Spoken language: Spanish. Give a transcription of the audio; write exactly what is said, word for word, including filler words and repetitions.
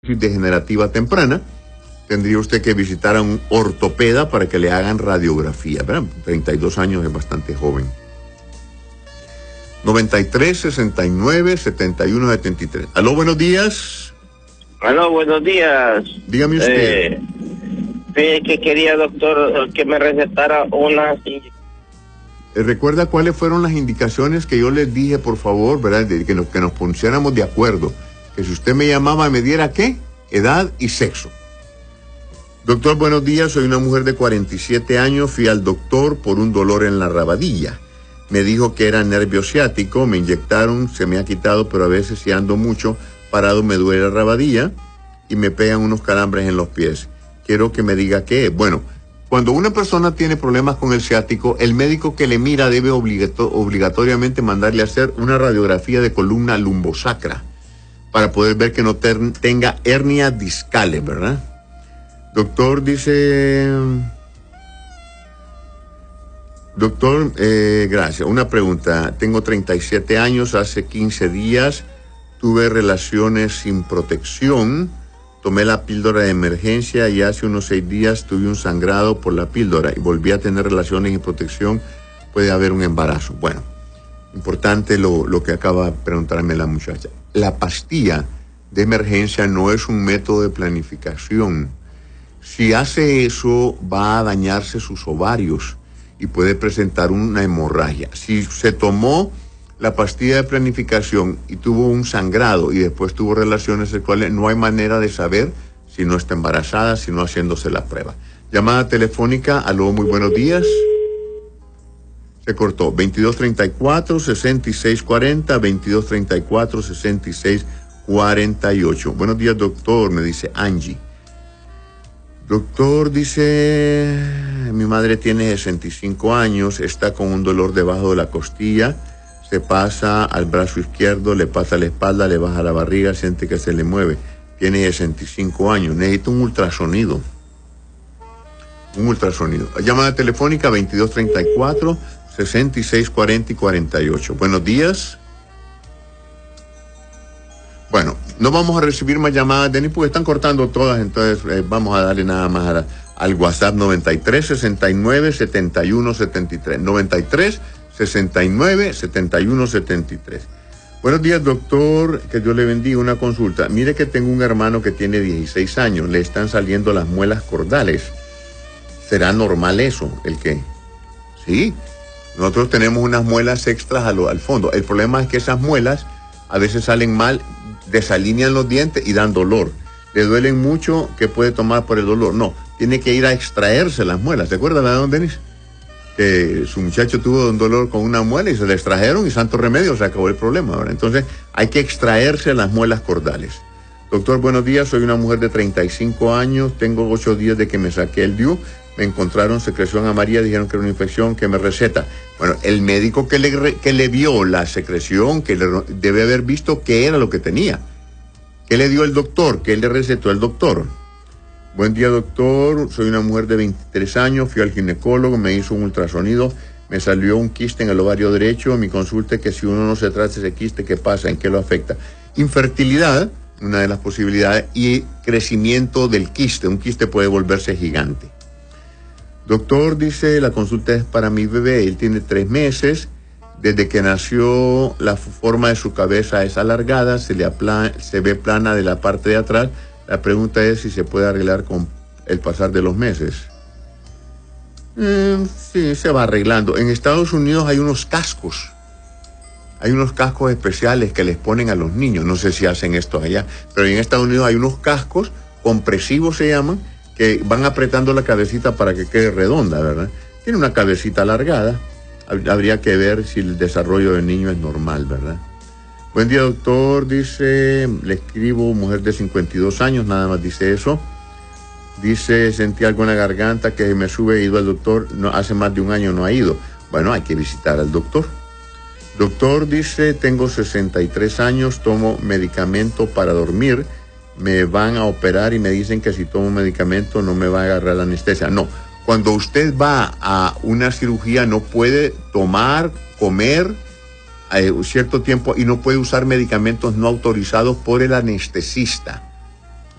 degenerativa temprana, tendría usted que visitar a un ortopeda para que le hagan radiografía, ¿verdad? treinta y dos años es bastante joven. noventa y tres, sesenta y nueve, setenta y uno, setenta y tres. Aló, buenos días. Aló, buenos días. Dígame usted. Eh, que quería, doctor, que me recetara unas... ¿Recuerda cuáles fueron las indicaciones que yo les dije, por favor, verdad? De que nos, que nos pusiéramos de acuerdo. Que si usted me llamaba, me diera ¿qué? Edad y sexo. Doctor, buenos días. Soy una mujer de cuarenta y siete años. Fui al doctor por un dolor en la rabadilla. Me dijo que era nervio ciático. Me inyectaron, se me ha quitado, pero a veces si ando mucho parado me duele la rabadilla y me pegan unos calambres en los pies. Quiero que me diga qué es. Bueno, cuando una persona tiene problemas con el ciático, el médico que le mira debe obligato- obligatoriamente mandarle a hacer una radiografía de columna lumbosacra para poder ver que no ter- tenga hernia discales, ¿verdad? Doctor, dice... Doctor, eh, gracias. Una pregunta. Tengo treinta y siete años, hace quince días tuve relaciones sin protección, tomé la píldora de emergencia y hace unos seis días tuve un sangrado por la píldora y volví a tener relaciones sin protección, puede haber un embarazo. Bueno, importante lo, lo que acaba de preguntarme la muchacha. La pastilla de emergencia no es un método de planificación. Si hace eso, va a dañarse sus ovarios y puede presentar una hemorragia. Si se tomó la pastilla de planificación y tuvo un sangrado y después tuvo relaciones sexuales, no hay manera de saber si no está embarazada, si no haciéndose la prueba. Llamada telefónica, aló, muy buenos días. Se cortó. veintidós treinta y cuatro, sesenta y seis cuarenta, veintidós treinta y cuatro, sesenta y seis cuarenta y ocho. Buenos días, doctor, me dice Angie. Doctor, dice, mi madre tiene sesenta y cinco años, está con un dolor debajo de la costilla, se pasa al brazo izquierdo, le pasa a la espalda, le baja la barriga, siente que se le mueve. Tiene sesenta y cinco años, necesita un ultrasonido. Un ultrasonido. Llamada telefónica veintidós treinta y cuatro, sesenta y seis cuarenta y cuarenta y ocho. Buenos días. Bueno, no vamos a recibir más llamadas, Denis, porque están cortando todas, entonces eh, vamos a darle nada más a la, al WhatsApp noventa y tres, sesenta y nueve, setenta y uno, setenta y tres. noventa y tres, sesenta y nueve, setenta y uno, setenta y tres. Buenos días, doctor, que Dios le bendiga. Una consulta. Mire que tengo un hermano que tiene dieciséis años, le están saliendo las muelas cordales. ¿Será normal eso? ¿El qué? Sí, nosotros tenemos unas muelas extras a lo, al fondo. El problema es que esas muelas a veces salen mal, desalinean los dientes y dan dolor. Le duelen mucho, ¿qué puede tomar por el dolor? No, tiene que ir a extraerse las muelas. ¿Se acuerda, verdad, don Denis? Que su muchacho tuvo un dolor con una muela y se la extrajeron y santo remedio, se acabó el problema, ¿verdad? Entonces hay que extraerse las muelas cordales. Doctor, buenos días, soy una mujer de treinta y cinco años, tengo ocho días de que me saqué el D I U, me encontraron secreción amarilla, dijeron que era una infección, que me receta. Bueno, el médico que le, que le vio la secreción, que le, debe haber visto qué era lo que tenía. ¿Qué le dio el doctor? ¿Qué le recetó el doctor? Buen día, doctor. Soy una mujer de veintitrés años. Fui al ginecólogo, me hizo un ultrasonido. Me salió un quiste en el ovario derecho. Mi consulta es que si uno no se trata ese quiste, ¿qué pasa? ¿En qué lo afecta? Infertilidad, una de las posibilidades, y crecimiento del quiste. Un quiste puede volverse gigante. Doctor, dice, la consulta es para mi bebé. Él tiene tres meses. Desde que nació, la forma de su cabeza es alargada, se, le apla- se ve plana de la parte de atrás. La pregunta es si se puede arreglar con el pasar de los meses. Mm, sí, se va arreglando. En Estados Unidos hay unos cascos. Hay unos cascos especiales que les ponen a los niños. No sé si hacen esto allá, pero en Estados Unidos hay unos cascos, compresivos se llaman, que van apretando la cabecita para que quede redonda, ¿verdad? Tiene una cabecita alargada. Habría que ver si el desarrollo del niño es normal, ¿verdad? Buen día, doctor, dice, le escribo, mujer de cincuenta y dos años, nada más dice eso. Dice, sentí algo en la garganta que me sube, he ido al doctor, no, hace más de un año no ha ido. Bueno, hay que visitar al doctor. Doctor, dice, tengo sesenta y tres años, tomo medicamento para dormir, me van a operar y me dicen que si tomo medicamento no me va a agarrar la anestesia. No. Cuando usted va a una cirugía no puede tomar, comer eh, cierto tiempo y no puede usar medicamentos no autorizados por el anestesista.